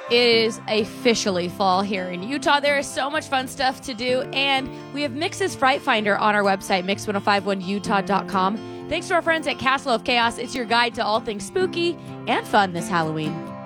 It is officially fall here in Utah. There is so much fun stuff to do, and we have Mix's Fright Finder on our website, mix1051utah.com. Thanks to our friends at Castle of Chaos. It's your guide to all things spooky and fun this Halloween.